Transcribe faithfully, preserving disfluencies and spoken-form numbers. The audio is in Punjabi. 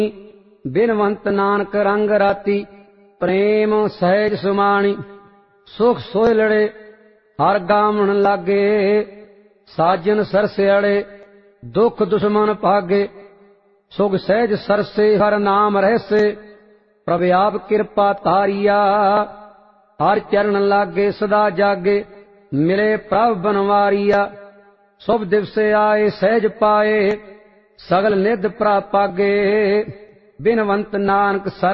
ਬਿਨਵੰਤ ਨਾਨਕ ਰੰਗ ਰਾਤੀ ਪ੍ਰੇਮ ਸਹਿਜ ਸੁਮਾਣੀ ਸੁਖ ਸੋਇ ਲੜੇ ਹਰ ਗਾਵਣ ਲਾਗੇ ਸਾਜਨ ਸਰਸਿਆੜੇ ਦੁਖ ਦੁਸ਼ਮਨ ਭਾਗੇ ਸੁਖ ਸਹਿਜ ਸਰਸੇ ਹਰ ਨਾਮ ਰਹਿਸੇ ਪ੍ਰਭ ਆਪ ਕਿਰਪਾ ਤਾਰੀਆ ਹਰ ਚਰਨ ਲਾਗੇ ਸਦਾ ਜਾਗੇ ਮਿਲੇ ਪ੍ਰਭ ਬਨਵਾਰੀਆ ਸੁਭ ਦਿਵਸੇ ਆਏ ਸਹਿਜ ਪਾਏ ਸਗਲ ਨਿਧ ਪ੍ਰਾਪਾਗੇ ਬਿਨਵੰਤ ਨਾਨਕ ਸਰ